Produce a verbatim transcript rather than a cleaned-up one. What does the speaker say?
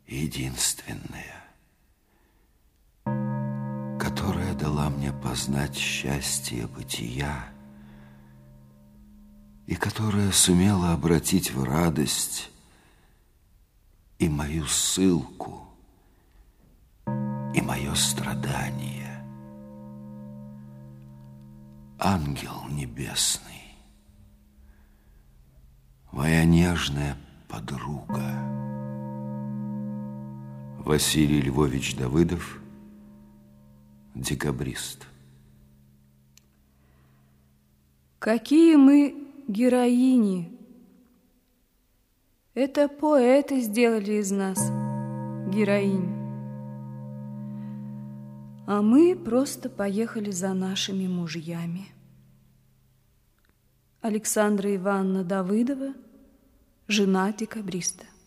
единственная, которая дала мне познать счастье бытия и которая сумела обратить в радость и мою ссылку, и мое страдание. Ангел небесный, моя нежная подруга. Василий Львович Давыдов, декабрист. Какие мы героини! Это поэты сделали из нас героинь. А мы просто поехали за нашими мужьями. Александра Ивановна Давыдова, жена декабриста.